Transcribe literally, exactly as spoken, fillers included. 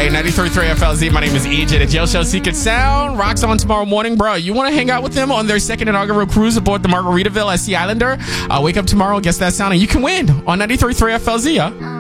Hey, ninety-three point three F L Z. My name is E J. The Jail Show Secret Sound rocks on tomorrow morning, bro. You want to hang out with them on their second inaugural cruise aboard the Margaritaville at Sea Islander? Uh, wake up tomorrow, guess that sound, and you can win on ninety-three point three F L Z. Yeah.